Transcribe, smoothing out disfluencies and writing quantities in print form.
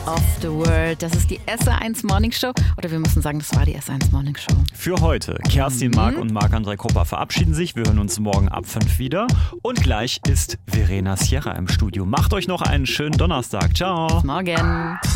of the World. Das ist die SR1 Morning Show. Oder wir müssen sagen, das war die SR1 Morning Show. Für heute. Kerstin, Marc und Marc-André Krupper verabschieden sich. Wir hören uns morgen ab 5 wieder. Und gleich ist Verena Sierra im Studio. Macht euch noch einen schönen Donnerstag. Ciao. Bis morgen.